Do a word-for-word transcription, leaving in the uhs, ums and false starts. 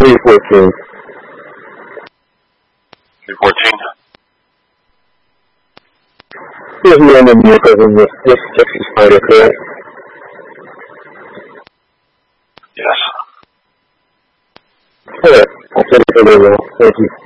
three fourteen. three fourteen? Here's the end of your cousin with this Texas Spider, correct? Yes. Alright, I'll send it over now. Thank you.